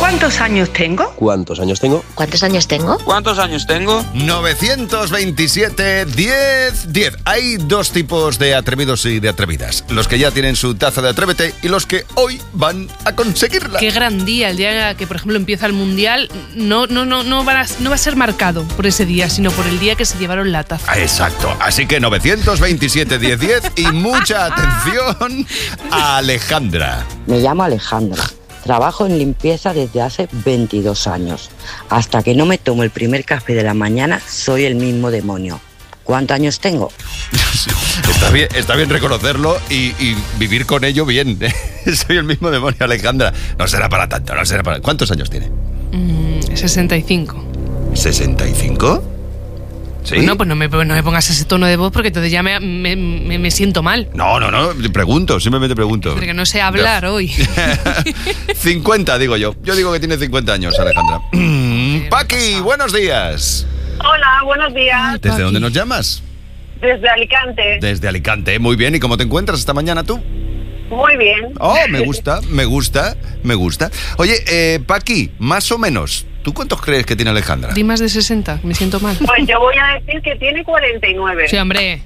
¿Cuántos años tengo? ¿Cuántos años tengo? ¿Cuántos años tengo? ¿Cuántos años tengo? 927 10 10. Hay dos tipos de atrevidos y de atrevidas. Los que ya tienen su taza de Atrévete y los que hoy van a conseguirla. Qué gran día, el día que, por ejemplo, empieza el Mundial, no va a ser marcado por ese día, sino por el día que se llevaron la taza. Exacto. Así que 927 10 10 y mucha atención a Alejandra. Me llamo Alejandra. Trabajo en limpieza desde hace 22 años. Hasta que no me tomo el primer café de la mañana, soy el mismo demonio. ¿Cuántos años tengo? Está bien reconocerlo y vivir con ello bien. Soy el mismo demonio, Alejandra. No será para tanto, no será para... ¿Cuántos años tiene? 65. ¿65? ¿Sí? No, pues no me pongas ese tono de voz porque entonces ya me siento mal. No, pregunto, simplemente pregunto. Porque no sé hablar hoy. 50, digo yo. Yo digo que tiene 50 años, Alejandra. Paqui, buenos días. Hola, buenos días. ¿Desde dónde nos llamas? Desde Alicante. Desde Alicante, muy bien. ¿Y cómo te encuentras esta mañana tú? Muy bien. Oh, me gusta. Oye, Paqui, más o menos, ¿tú cuántos crees que tiene Alejandra? Di más de 60, me siento mal. Pues yo voy a decir que tiene 49. Sí, hombre.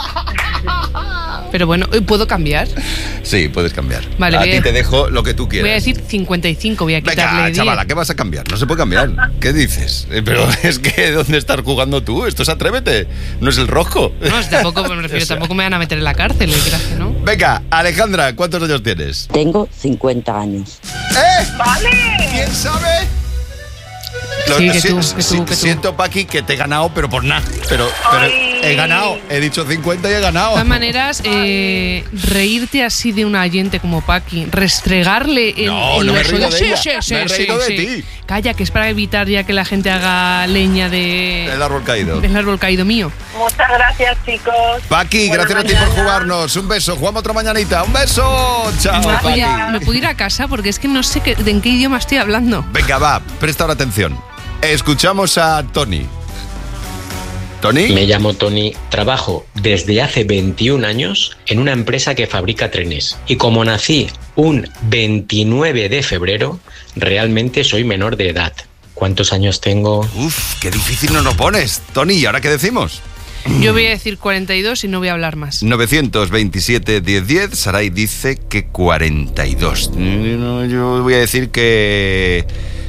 Pero bueno, ¿puedo cambiar? Sí, puedes cambiar. Vale, a ti te dejo lo que tú quieras. Voy a decir 55, voy a quitarle 10. Chavala, ¿qué vas a cambiar? No se puede cambiar. ¿Qué dices? Pero es que, ¿dónde estás jugando tú? Esto es Atrévete, no es el rojo. No, tampoco me refiero, tampoco me van a meter en la cárcel, gracias, ¿no? Venga, Alejandra, ¿cuántos años tienes? Tengo 50 años. ¡Vale! ¿Quién sabe? Sí, que tú. Siento, Paqui, que te he ganado, pero por nada. Pero he ganado. He dicho 50 y he ganado. De todas maneras, reírte así de un oyente como Paqui, restregarle en no los me he reído de ella. Sí, me he reído de ti. Calla, que es para evitar ya que la gente haga leña del árbol caído. Del árbol caído mío. Muchas gracias, chicos. Paqui, gracias a ti por jugarnos. Un beso. Jugamos otra mañanita. Un beso. Chao, Paqui. Oye, ¿me puedo ir a casa? Porque es que no sé en qué idioma estoy hablando. Venga, va. Presta ahora atención. Escuchamos a Tony. ¿Tony? Me llamo Tony, trabajo desde hace 21 años en una empresa que fabrica trenes. Y como nací un 29 de febrero, realmente soy menor de edad. ¿Cuántos años tengo? Uf, qué difícil nos lo pones. Tony, ¿y ahora qué decimos? Yo voy a decir 42 y no voy a hablar más. 927 10 10. Saray dice que 42. Yo voy a decir que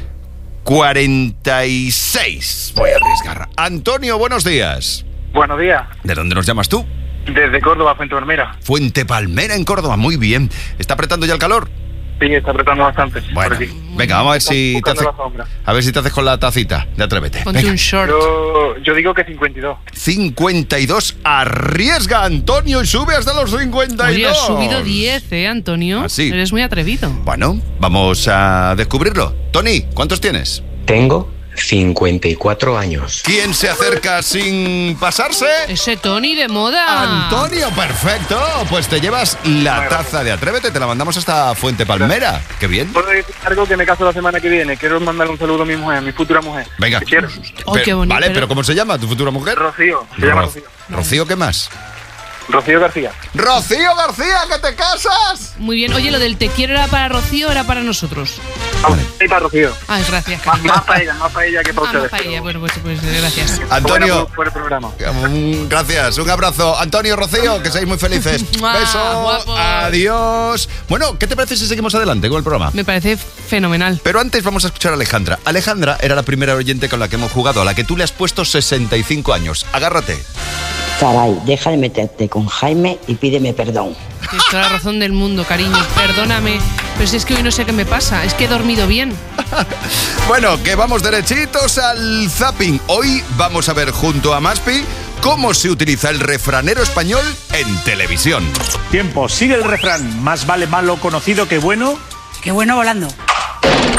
46. Voy a arriesgar. Antonio, buenos días. Buenos días. ¿De dónde nos llamas tú? Desde Córdoba, Fuente Palmera. Fuente Palmera, en Córdoba. Muy bien. ¿Está apretando ya el calor? Sí, está apretando bastante. Bueno, venga, vamos a ver si te haces. A ver si te haces con la tacita de Atrévete. Ponte un short. Yo digo que 52. 52. Arriesga, Antonio, y sube hasta los 52. Oye, has subido 10, Antonio. ¿Ah, sí? Eres muy atrevido. Bueno, vamos a descubrirlo. Tony, ¿cuántos tienes? Tengo 54 años. ¿Quién se acerca sin pasarse? Ese Tony de moda. Antonio, perfecto. Pues te llevas la taza de Atrévete, te la mandamos hasta Fuente Palmera. Qué bien. ¿Puedo decir algo que me caso la semana que viene? Quiero mandarle un saludo a mi mujer, a mi futura mujer. Venga. Te quiero. Oh, qué bonito. Vale, pero ¿cómo se llama tu futura mujer? Rocío. Se llama Rocío. ¿Rocío qué más? Rocío García. ¡Rocío García, que te casas! Muy bien. Oye, lo del te quiero era para Rocío o era para nosotros. Y para Rocío. Ay, gracias. Más para ella que para ustedes. Más para ella. Bueno, pues gracias. Antonio. Por el programa. Gracias, un abrazo. Antonio, Rocío, que seáis muy felices. Beso. Guapo. Adiós. Bueno, ¿qué te parece si seguimos adelante con el programa? Me parece fenomenal. Pero antes vamos a escuchar a Alejandra. Alejandra era la primera oyente con la que hemos jugado, a la que tú le has puesto 65 años. Agárrate. Saray, deja de meterte con Jaime y pídeme perdón. Tienes toda la razón del mundo, cariño. Perdóname, pero si es que hoy no sé qué me pasa. Es que he dormido bien. Bueno, que vamos derechitos al zapping. Hoy vamos a ver junto a Maspi cómo se utiliza el refranero español en televisión. Tiempo, sigue el refrán. Más vale malo conocido que bueno. Que bueno volando.